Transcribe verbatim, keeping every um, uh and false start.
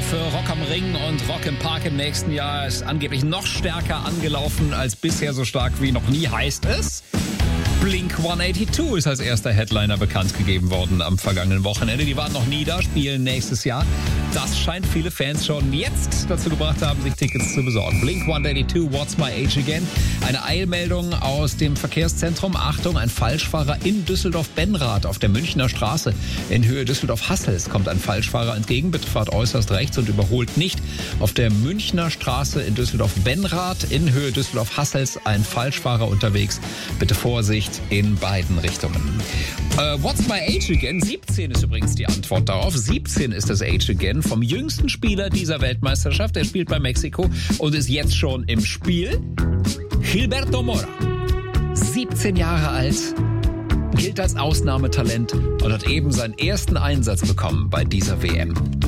für Rock am Ring und Rock im Park im nächsten Jahr ist angeblich noch stärker angelaufen als bisher, so stark wie noch nie, heißt es. Blink hundertzweiundachtzig ist als erster Headliner bekannt gegeben worden am vergangenen Wochenende. Die waren noch nie da, spielen nächstes Jahr. Das scheint viele Fans schon jetzt dazu gebracht haben, sich Tickets zu besorgen. Blink hundertzweiundachtzig, What's My Age Again? Eine Eilmeldung aus dem Verkehrszentrum. Achtung, ein Falschfahrer in Düsseldorf-Benrath auf der Münchner Straße in Höhe Düsseldorf-Hasselt kommt ein Falschfahrer entgegen. Bitte fahrt äußerst rechts und überholt nicht. Auf der Münchner Straße in Düsseldorf-Benrath in Höhe Düsseldorf-Hasselt ein Falschfahrer unterwegs. Bitte Vorsicht in beiden Richtungen. Uh, What's My Age Again? siebzehn ist übrigens die Antwort darauf. siebzehn ist das Age Again vom jüngsten Spieler dieser Weltmeisterschaft. Er spielt bei Mexiko und ist jetzt schon im Spiel. Gilberto Mora, siebzehn Jahre alt, gilt als Ausnahmetalent und hat eben seinen ersten Einsatz bekommen bei dieser W M.